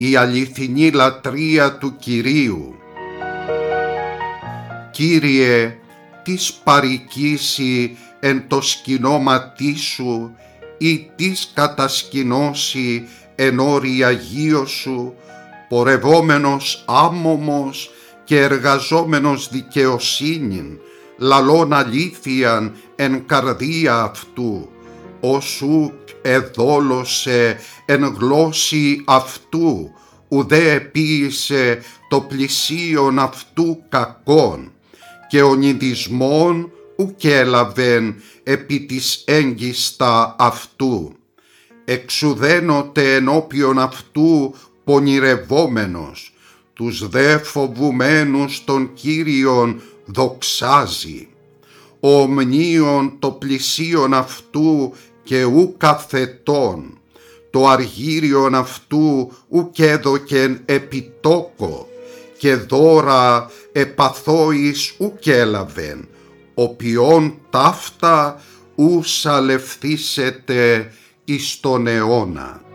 η αληθινή λατρεία του Κυρίου. Κύριε, τις παροικήσει εν το σκηνώματί σου ή τις κατασκηνώσει εν όρη Αγίο σου, πορευόμενος άμωμος και εργαζόμενος δικαιοσύνην, λαλών αλήθειαν εν καρδία αυτού, όσου εδόλωσε εν γλώσση αυτού, ουδέ επίησε το πλησίον αυτού κακόν, και ο νηδισμόν ουκ έλαβεν επί της έγκιστα αυτού. Εξουδένωτε ενώπιον αυτού πονηρευόμενος, τους δε φοβουμένους των Κύριων δοξάζει. Ομνίον το πλησίον αυτού και ου καθετών, το αργύριον αυτού ουκ έδωκεν επιτόκο, και δώρα επαθώης ουκ έλαβεν, οποίον ταύτα ου σαλευθήσετε εις τον αιώνα.